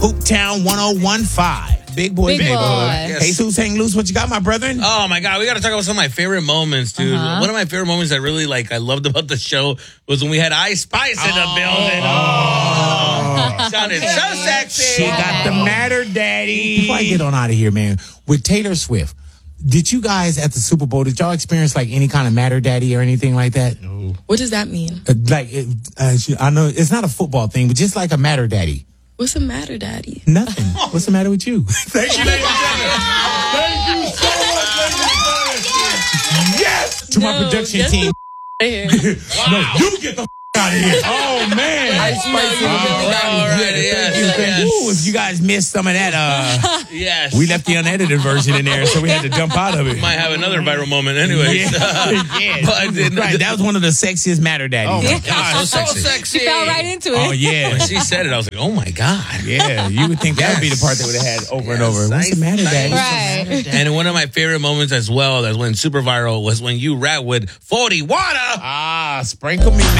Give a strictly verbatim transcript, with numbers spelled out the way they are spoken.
Hooptown one oh one five. Big boy, Big big boy. boy. Yes. Jesus, hang loose. What you got, my brethren? Oh my God, we got to talk about some of my favorite moments, dude. Uh-huh. One of my favorite moments that really like I loved about the show was when we had Ice Spice in the building. Oh, sounded so sexy. She got the matter, daddy. Before I get on out of here, man, with Taylor Swift, did you guys at the Super Bowl, did y'all experience like any kind of matter daddy or anything like that? No. What does that mean? Uh, like, it, uh, she- I know it's not a football thing, but just like a matter daddy. What's the matter, Daddy? Nothing. What's the matter with you? Thank you, ladies and gentlemen. Thank you so much, ladies and gentlemen. Yes! To my production get team. No, you get the out of here. Oh, man. I Spice. Oh, all right, yes, yes. Ooh, if you guys missed some of that, uh, Yes. we left the unedited version in there, so we had to dump out of it. might have another viral moment anyway. Yeah, yeah. But then- right, that was one of the sexiest matter daddies. Oh, my God, so sexy. She fell right into it. Oh, yeah. When she said it, I was like, oh, my God. Yeah, you would think that would be the part that would have had over and over. What's the matter, daddy? Right. And one of my favorite moments as well, as when super viral, was when you rap with forty water. Ah, sprinkle me, man.